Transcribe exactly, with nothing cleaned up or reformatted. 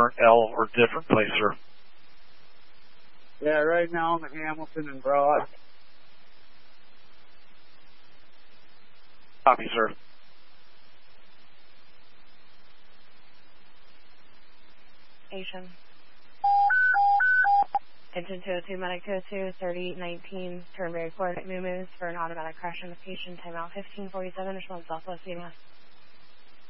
different L or different place, sir? Yeah, right now I'm at Hamilton and Broad. Copy, sir. Station. Engine two oh two, Medic two oh two, thirty nineteen, Turnberry, Florida, Moo for an automatic crash indication, timeout fifteen forty-seven, Richmond Southwest, U M S.